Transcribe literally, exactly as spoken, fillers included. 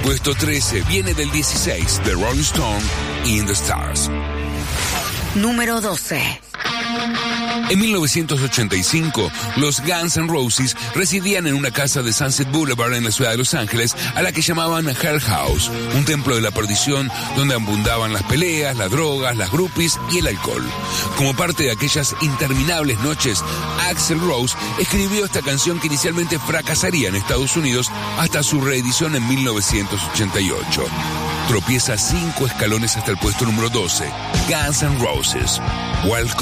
puesto trece viene del dieciséis de Rolling Stone, In the Stars. Número doce. En mil novecientos ochenta y cinco, los Guns N' Roses residían en una casa de Sunset Boulevard en la ciudad de Los Ángeles, a la que llamaban Hell House, un templo de la perdición donde abundaban las peleas, las drogas, las groupies y el alcohol. Como parte de aquellas interminables noches, Axl Rose escribió esta canción que inicialmente fracasaría en Estados Unidos hasta su reedición en mil novecientos ochenta y ocho. Tropieza cinco escalones hasta el puesto número doce. Guns N' Roses. Welcome